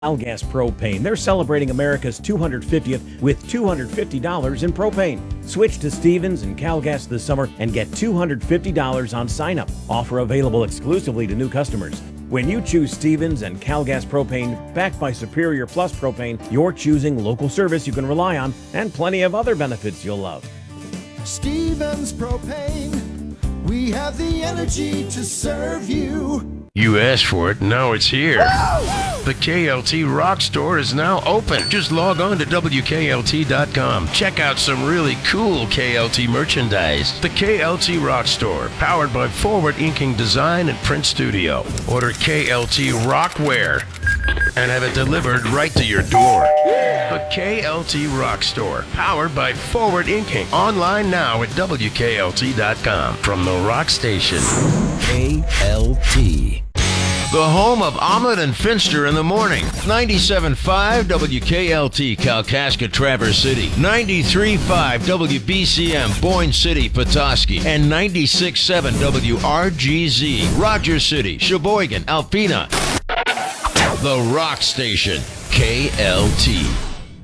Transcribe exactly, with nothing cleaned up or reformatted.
Calgas Propane. They're celebrating America's two hundred fiftieth with two hundred fifty dollars in propane. Switch to Stevens and Calgas this summer and get two hundred fifty dollars on sign-up. Offer available exclusively to new customers. When you choose Stevens and Calgas Propane, backed by Superior Plus Propane, you're choosing local service you can rely on and plenty of other benefits you'll love. Stevens Propane, we have the energy to serve you. You asked for it, now it's here. The K L T Rock Store is now open. Just log on to W K L T dot com. Check out some really cool K L T merchandise. The K L T Rock Store, powered by Forward Inking Design and Print Studio. Order K L T Rockwear and have it delivered right to your door. The K L T Rock Store, powered by Forward Inking. Online now at W K L T dot com. From the Rock Station. K L T. The home of Omelet and Finster in the morning. ninety-seven point five W K L T, Kalkaska, Traverse City. ninety-three point five W B C M, Boyne City, Petoskey. And ninety-six point seven W R G Z, Rogers City, Sheboygan, Alpena. The Rock Station, K L T.